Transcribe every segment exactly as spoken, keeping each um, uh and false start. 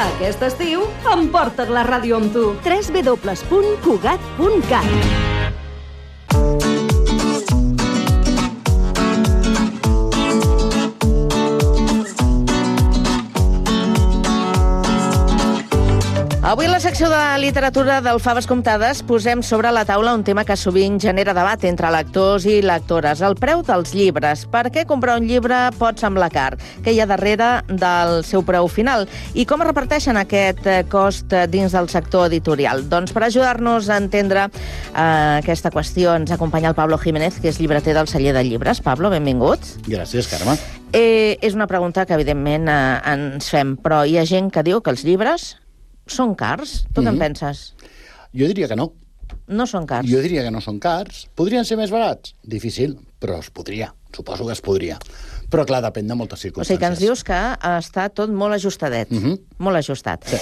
Aquest estiu, emporta't la ràdio amb tu. w w w punt cugat punt cat. Avui a la secció de literatura del Faves Comptades posem sobre la taula un tema que sovint genera debat entre lectors i lectores, el preu dels llibres. Per què comprar un llibre pot semblar car? Què hi ha darrere del seu preu final? I com es reparteixen aquest cost dins del sector editorial? Doncs per ajudar-nos a entendre eh, aquesta qüestió ens acompanya el Pablo Jiménez, que és llibreter del Celler de Llibres. Pablo, benvingut. Gràcies, Carme. Eh, és una pregunta que, evidentment, eh, ens fem, però hi ha gent que diu que els llibres són cars? Tu mm-hmm. què en penses? Jo diria que no. No són cars? Jo diria que no són cars. Podrien ser més barats? Difícil, però es podria. Suposo que es podria. Però, clar, depèn de moltes circumstàncies. O sigui que ens dius que està tot molt ajustadet. Mm-hmm. Molt ajustat. Sí.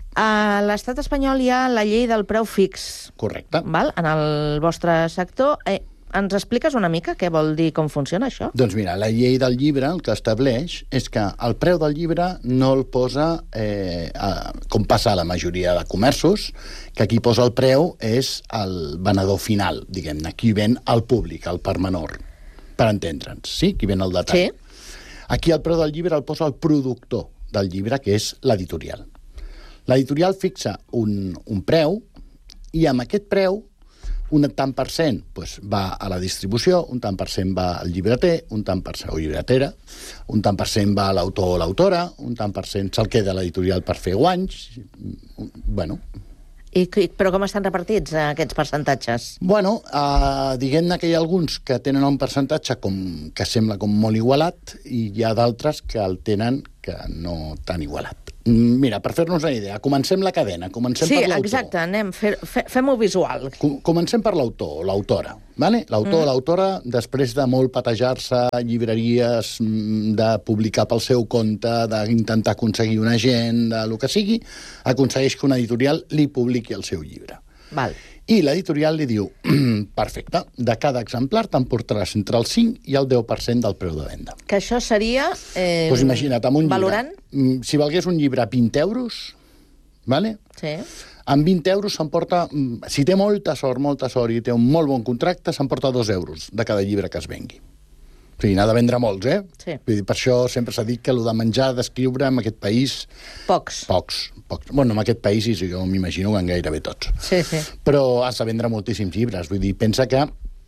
A l'estat espanyol hi ha la llei del preu fix. Correcte. Val? En el vostre sector... Eh, ens expliques una mica què vol dir, com funciona això? Doncs mira, la llei del llibre el que estableix és que el preu del llibre no el posa, eh, a, com passa a la majoria de comerços, que qui posa el preu és el venedor final, diguem-ne, qui ven al públic, al per menor, per entendre'ns, sí? Qui ven el detall. Sí. Aquí el preu del llibre el posa el productor del llibre, que és l'editorial. L'editorial fixa un, un preu i amb aquest preu un tant per cent doncs, va a la distribució, un tant per cent va al llibreter, un tant per cent o llibretera, un tant per cent va a l'autor o l'autora, un tant per cent se'l queda a l'editorial per fer guanys. Bueno. I, però com estan repartits, aquests percentatges? Bueno, eh, diguem-ne que hi ha alguns que tenen un percentatge com, que sembla com molt igualat i hi ha d'altres que el tenen que no tan igualat. Mira, per fer-nos una idea, comencem la cadena, comencem sí, per l'autor. Sí, exacte, anem, fe, fe, fem-ho visual. Comencem per l'autor o l'autora. Vale? L'autor o mm. l'autora, després de molt patejar-se llibreries, de publicar pel seu compte, d'intentar aconseguir un agent, de lo que sigui, aconsegueix que una editorial li publiqui el seu llibre. Val. I l'editorial li diu, perfecte, de cada exemplar t'emportaràs entre el cinc i el deu per cent del preu de venda. Que això seria... Eh, pues imagina't, amb un valorant? Llibre, si valgués un llibre a vint euros, vale? Sí. Amb vint euros s'emporta, si té molta sort, molta sort i té un molt bon contracte, s'emporta dos euros de cada llibre que es vengui. O sigui, n'ha de vendre molts, eh? Sí. Vull dir, per això sempre s'ha dit que el de menjar, d'escriure, en aquest país... Pocs. Pocs. pocs. Bueno, en aquest país sí, jo m'imagino que en gairebé tots. Sí, sí. Però has de vendre moltíssims llibres. Vull dir, pensa que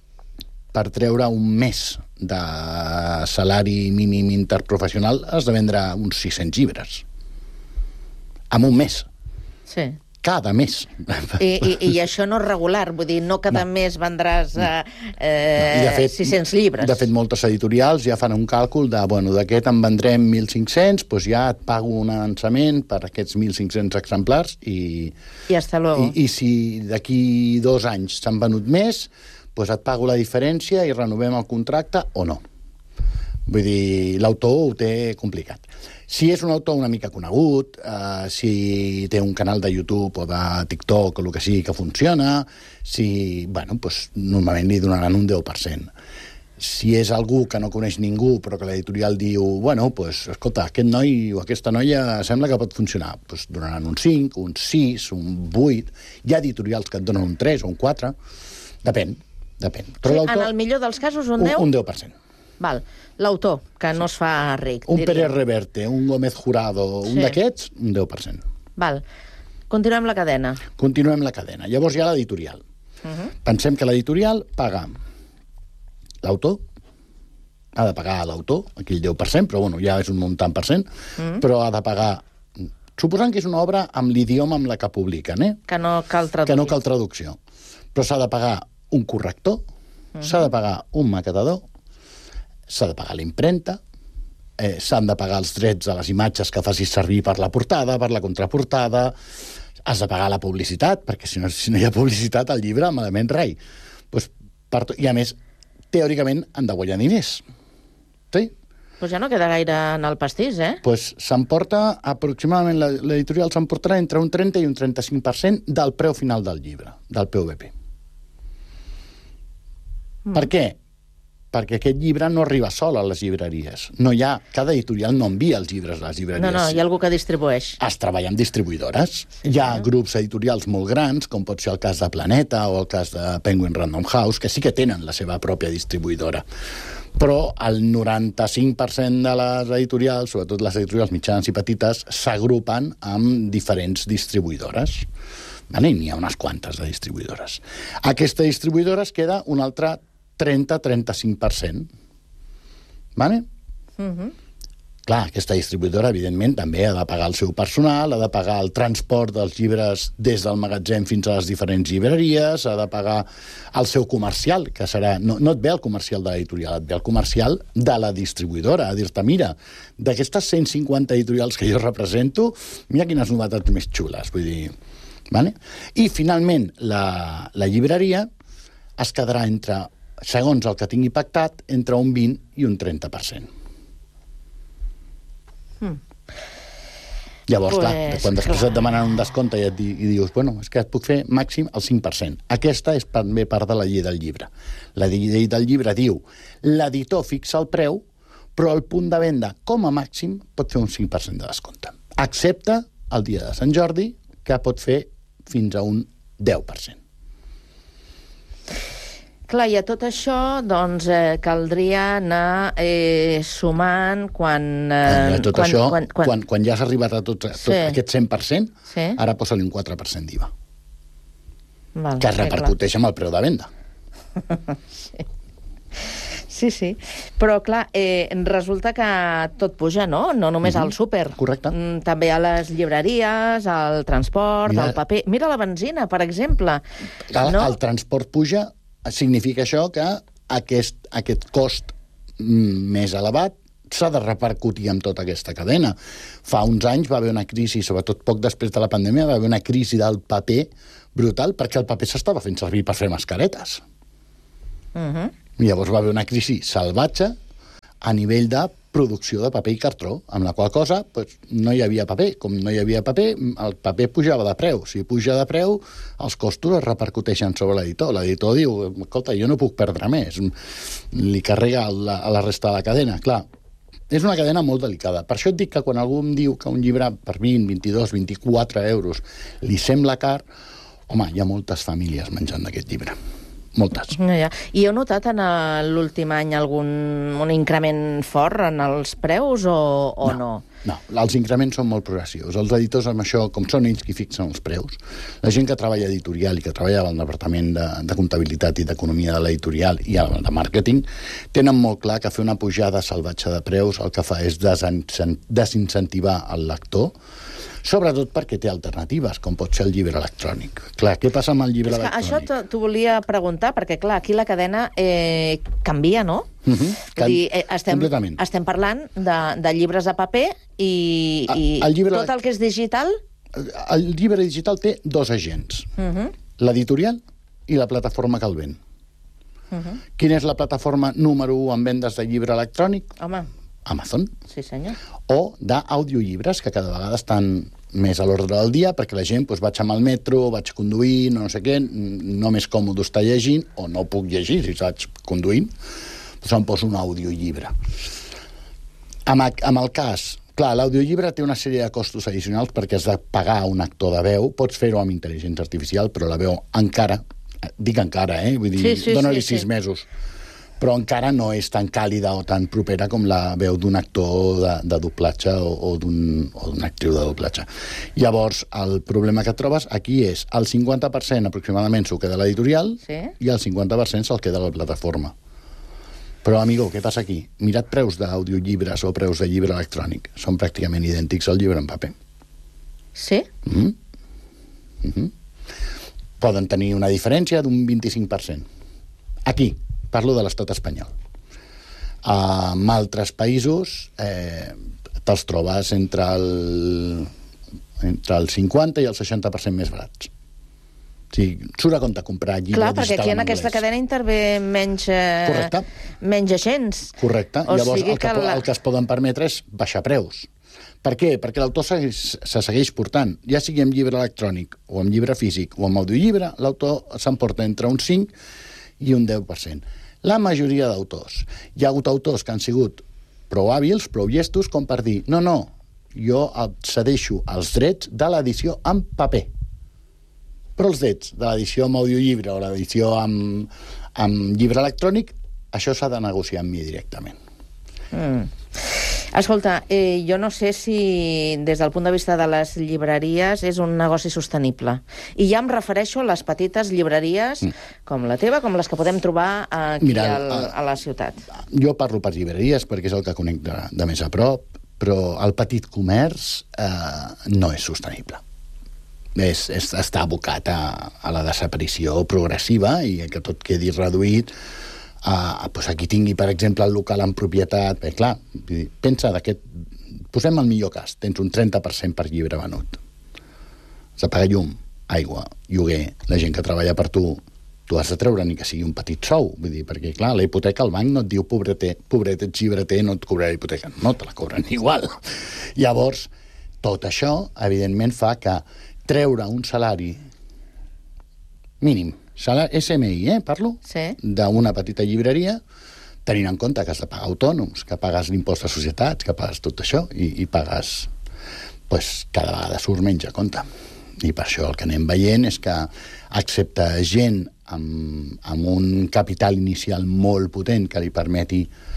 per treure un mes de salari mínim interprofessional has de vendre uns sis-cents llibres. En un mes. Sí. Cada mes. I, i, i això no és regular, vull dir, no cada no. mes vendràs eh, eh, no. fet, sis-cents llibres. De fet, moltes editorials ja fan un càlcul de, bueno, d'aquest en vendrem mil cinc-cents, doncs ja et pago un avançament per aquests mil cinc-cents exemplars i... I hasta luego. I, i si d'aquí dos anys s'han venut més, doncs et pago la diferència i renovem el contracte o no. Vull dir, l'autor ho té complicat. Si és un autor una mica conegut, eh, si té un canal de YouTube o de TikTok o el que sigui que funciona, si, bueno, doncs, normalment li donaran un deu per cent. Si és algú que no coneix ningú però que l'editorial diu, bueno, doncs, escolta, aquest noi o aquesta noia sembla que pot funcionar, doncs donaran un cinc, un sis, un vuit. Hi ha editorials que et donen un tres o un quatre. Depèn, depèn. Però sí, en el millor dels casos un deu? Un, un deu per cent. Val. L'autor, que no es fa ric. Un diria. Pérez Reverte, un Gómez Jurado, un sí. d'aquests, un deu per cent. Val. Continuem la cadena. Continuem la cadena. Llavors hi ha l'editorial. Uh-huh. Pensem que l'editorial paga l'autor, ha de pagar l'autor, aquí el deu per cent, però bueno, ja és un muntant per cent, uh-huh. però ha de pagar... Suposant que és una obra amb l'idioma amb la que publiquen, eh? Que no cal traducció. Que no cal traducció. Però s'ha de pagar un corrector, uh-huh. s'ha de pagar un maquetador, s'ha de pagar l'impremta, eh, s'han de pagar els drets de les imatges que facis servir per la portada, per la contraportada, has de pagar la publicitat, perquè si no, si no hi ha publicitat al llibre, malament rei. Pues, per to... I a més, teòricament, han de guanyar diners. Sí? Pues ja no queda gaire en el pastís, eh? Pues s'emporta, aproximadament, l'editorial s'emportarà entre un trenta i un trenta-cinc per cent del preu final del llibre, del P V P. Mm. Per què? perquè aquest llibre no arriba sol a les llibreries. No hi ha, cada editorial no envia els llibres a les llibreries. No, no, hi ha algú que distribueix. Es treballa amb distribuïdores. Sí, hi ha sí. grups editorials molt grans, com pot ser el cas de Planeta o el cas de Penguin Random House, que sí que tenen la seva pròpia distribuïdora. Però el noranta-cinc per cent de les editorials, sobretot les editorials mitjanes i petites, s'agrupen amb diferents distribuïdores. Vale? N'hi ha unes quantes de distribuïdores. Aquesta distribuïdora es queda un altre trenta a trenta-cinc per cent. Vale? Uh-huh. Clar, aquesta distribuïdora, evidentment, també ha de pagar el seu personal, ha de pagar el transport dels llibres des del magatzem fins a les diferents llibreries, ha de pagar el seu comercial, que serà... No, no et ve el comercial de l'editorial, et ve el comercial de la distribuïdora, a dir-te, mira, d'aquestes cent cinquanta editorials que jo represento, mira quines novetats més xules, vull dir... Vale? I, finalment, la, la llibreria es quedarà entre... segons el que tingui pactat, entre un vint i un trenta per cent. Hmm. Llavors, pues, clar, quan després clar. et demanen un descompte i, et di, i dius, bueno, és que et puc fer màxim el cinc per cent. Aquesta és també part de la llei del llibre. La llei del llibre diu l'editor fixa el preu, però el punt de venda, com a màxim, pot fer un cinc per cent de descompte. Excepte el dia de Sant Jordi, que pot fer fins a un deu per cent. Clar, i a tot això, doncs, eh, caldria anar eh, sumant quan... Eh, tot quan, això, quan, quan... Quan, quan ja has arribat a tot, tot sí. aquest cent per cent, sí. ara posa-li un quatre per cent d'I V A. Val, que es repercuteix amb el preu de venda. sí. Sí, sí. Però, clar, eh, resulta que tot puja, no? No només mm-hmm. al súper. Correcte. Mm, també a les llibreries, al transport, Mira... al paper... Mira la benzina, per exemple. El, no? el transport puja, significa això que aquest, aquest cost més elevat s'ha de repercutir en tota aquesta cadena. Fa uns anys va haver una crisi, sobretot poc després de la pandèmia, va haver una crisi del paper brutal, perquè el paper s'estava fent servir per fer mascaretes. Uh-huh. I llavors va haver una crisi salvatge a nivell de producció de paper i cartró, amb la qual cosa pues, no hi havia paper. Com no hi havia paper, el paper pujava de preu. Si puja de preu, els costos es repercuteixen sobre l'editor. L'editor diu, escolta, jo no puc perdre més. Li carrega a la, a la resta de la cadena. Clar, és una cadena molt delicada. Per això et dic que quan algú em diu que un llibre per vint, vint-i-dos, vint-i-quatre euros li sembla car, home, hi ha moltes famílies menjant d'aquest llibre. Moltes. No, ja. I heu notat en l'últim any algun un increment fort en els preus o, o no? No, no, els increments són molt progressius. Els editors amb això, com són ells qui fixen els preus, la gent que treballa editorial i que treballa al departament de, de comptabilitat i d'economia de l'editorial i de màrqueting, tenen molt clar que fer una pujada salvatge de preus el que fa és desincentivar el lector, sobretot perquè té alternatives, com pot ser el llibre electrònic. Clar, què passa amb el llibre electrònic? Això t'ho volia preguntar, perquè, clar, aquí la cadena eh, canvia, no? Uh-huh. Vull dir, eh, estem, completament. Estem parlant de, de llibres de paper i, i el llibre... tot el que és digital... El llibre digital té dos agents, uh-huh. l'editorial i la plataforma que el ven. Uh-huh. Quina és la plataforma número u en vendes de llibre electrònic? Home... Amazon. Sí, senyor. O d'audiollibres, que cada vegada estan més a l'ordre del dia, perquè la gent, doncs, vaig amb el metro, vaig conduint, no sé què, no m'és còmode estar llegint, o no puc llegir, si vaig conduint, doncs em poso un audiollibre. Amb, amb el cas, clar, l'audiollibre té una sèrie de costos addicionals perquè has de pagar un actor de veu, pots fer-ho amb intel·ligència artificial, però la veu encara, dic encara, eh? Vull dir, sí, sí, dóna-li sí, sis sí. mesos, però encara no és tan càlida o tan propera com la veu d'un actor de, de doblatge o, o d'una actriu de doblatge. Llavors, el problema que et trobes aquí és el cinquanta per cent aproximadament s'ho queda l'editorial, sí? I el cinquanta per cent se'l queda la plataforma. Però, amigo, què passa aquí? Mirad preus d'audiollibres o preus de llibre electrònic. Són pràcticament idèntics al llibre en paper. Sí? Mm-hmm. Mm-hmm. Poden tenir una diferència d'un vint-i-cinc per cent. Aquí. Parlo de l'estat espanyol. Uh, en altres països eh, te'ls trobes entre el, entre el cinquanta i el seixanta per cent més barats. O sigui, surt a compte comprar llibre Clar, digital perquè aquí en, en aquesta anglès. Cadena intervé menys, eh, Correcte. menys agents. Correcte. O Llavors, sigui el, que, que la... el que es poden permetre és baixar preus. Per què? Perquè l'autor se, se segueix portant. Ja sigui amb llibre electrònic, o amb llibre físic, o amb audiollibre, l'autor s'emporta entre un cinc i un deu per cent. La majoria d'autors. Hi ha hagut autors que han sigut prou hàbils, prou llestos, com per dir, no, no, jo cedeixo els drets de l'edició en paper. Però els drets de l'edició amb audiollibre o l'edició amb, amb llibre electrònic, això s'ha de negociar amb mi directament. Mm. Escolta, eh, jo no sé si des del punt de vista de les llibreries és un negoci sostenible. I ja em refereixo a les petites llibreries mm. com la teva, com les que podem trobar aquí Mira, al, a la ciutat. Jo parlo per llibreries perquè és el que conec de, de més a prop, però el petit comerç eh, no és sostenible. És, és, està abocat a, a la desaparició progressiva i que tot quedi reduït. Uh, doncs aquí tingui, per exemple, el local en propietat. Bé, clar, pensa d'aquest... Posem el millor cas. Tens un trenta per cent per llibre venut. Has de pagar llum, aigua, lloguer, la gent que treballa per tu. Tu has de treure ni que sigui un petit sou. Vull dir, perquè, clar, la hipoteca al banc no et diu pobreter, pobret, ets llibreter, no et cobrarà la hipoteca. No, te la cobren igual. Llavors, tot això, evidentment, fa que treure un salari mínim, S M I, eh, parlo? Sí. D'una petita llibreria, tenint en compte que has de pagar autònoms, que pagues l'impost de societats, que pagues tot això, i, i pagues... Pues, cada vegada surt menys a compte. I per això el que anem veient és que, excepte gent amb, amb un capital inicial molt potent que li permeti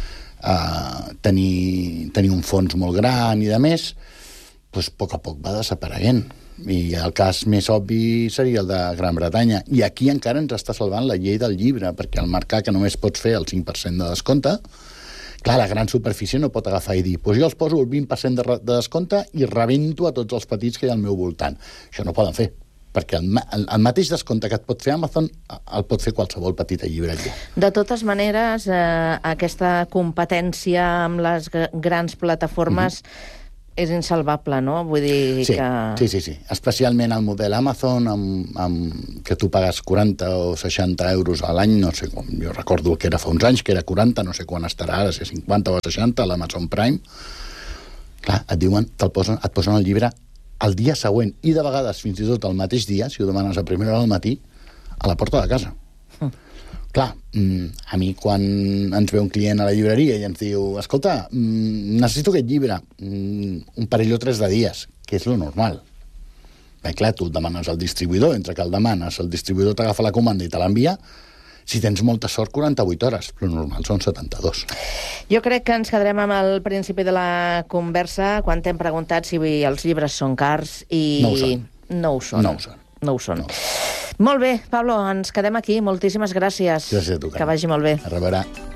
uh, tenir, tenir un fons molt gran i de més, pues, a poc a poc va desapareguent. I el cas més obvi seria el de Gran Bretanya. I aquí encara ens està salvant la llei del llibre, perquè al mercat que només pots fer el cinc per cent de descompte, clar, la gran superfície no pot agafar i dir pues jo els poso el vint per cent de, de descompte i rebento a tots els petits que hi ha al meu voltant. Això no poden fer, perquè el, el, el mateix descompte que et pot fer Amazon el pot fer qualsevol petita llibreria. De totes maneres, eh, aquesta competència amb les grans plataformes mm-hmm. és insalvable, no? Vull dir sí, que... Sí, sí, sí. Especialment el model Amazon, amb, amb, que tu pagues quaranta o seixanta euros a l'any, no sé com, jo recordo el que era fa uns anys, que era quaranta, no sé quan estarà ara, si cinquanta o seixanta, a l'Amazon Prime. Clar, et diuen, te'l posen, et posen el llibre el dia següent, i de vegades fins i tot el mateix dia, si ho demanes a primera hora del matí, a la porta de casa. Mm. Clar, a mi quan ens ve un client a la llibreria i ens diu escolta, necessito aquest llibre un parell o tres de dies, que és lo normal. Bé, clar, tu el demanes al distribuïdor, entre que el demanes, el distribuïdor t'agafa la comanda i te l'envia, si tens molta sort, quaranta-vuit hores, però normal són setanta-dos. Jo crec que ens quedarem amb el principi de la conversa quan t'hem preguntat si els llibres són cars i... No ho són. No ho són. No ho són. No ho són. No. Molt bé, Pablo, ens quedem aquí. Moltíssimes gràcies. Gràcies a tu, Carme. Que vagi molt bé. A reveure.